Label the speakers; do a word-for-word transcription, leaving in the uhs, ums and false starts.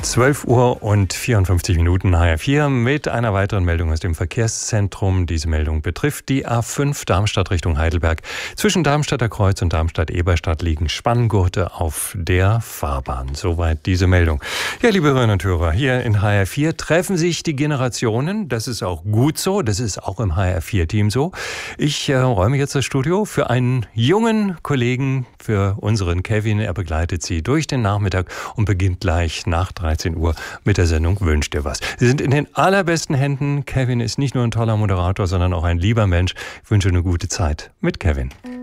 Speaker 1: zwölf Uhr und vierundfünfzig Minuten H R vier mit einer weiteren Meldung aus dem Verkehrszentrum. Diese Meldung betrifft die A fünf Darmstadt Richtung Heidelberg. Zwischen Darmstadter Kreuz und Darmstadt-Eberstadt liegen Spanngurte auf der Fahrbahn. Soweit diese Meldung. Ja, liebe Hörerinnen und Hörer, hier in H R vier treffen sich die Generationen. Das ist auch gut so. Das ist auch im H R vier Team so. Ich äh, räume jetzt das Studio für einen jungen Kollegen, für unseren Kevin. Er begleitet Sie durch den Nachmittag und beginnt gleich nach dreizehn Uhr mit der Sendung Wünsch dir was. Sie sind in den allerbesten Händen. Kevin ist nicht nur ein toller Moderator, sondern auch ein lieber Mensch. Ich wünsche eine gute Zeit mit Kevin.